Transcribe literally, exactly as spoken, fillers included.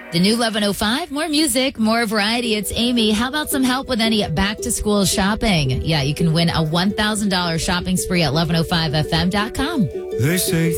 The new eleven oh five, more music, more variety. It's Amy. How about some help with any back-to-school shopping? Yeah, you can win a one thousand dollars shopping spree at eleven oh five f m dot com. They say